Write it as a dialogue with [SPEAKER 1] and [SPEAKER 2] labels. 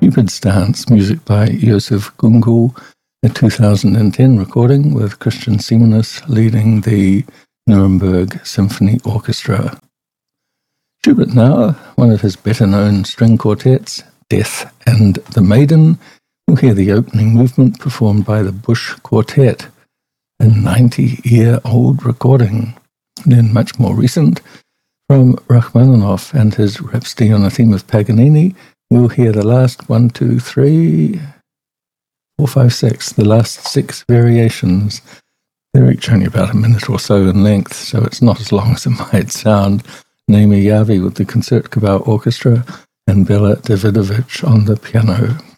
[SPEAKER 1] Cupid's Dance, music by Josef Gungul, a 2010 recording with Christian Simonis leading the Nuremberg Symphony Orchestra. Schubert now, one of his better-known string quartets, Death and the Maiden. We'll hear the opening movement performed by the Bush Quartet, a 90-year-old recording. Then much more recent, from Rachmaninoff and his Rhapsody on a Theme of Paganini, we'll hear the last 1, 2, 3, 4, 5, 6, the last 6 variations. They're each only about a minute or so in length, so it's not as long as it might sound. Naimi Yavi with the Concertgebouw Orchestra and Bela Davidovich on the piano.